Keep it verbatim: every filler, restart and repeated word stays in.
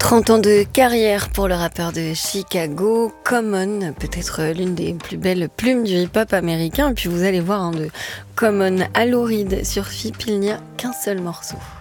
trente ans de carrière pour le rappeur de Chicago, Common, peut-être l'une des plus belles plumes du hip-hop américain. Et puis vous allez voir, hein, de Common à Lou Reed sur F I P, il n'y a qu'un seul morceau.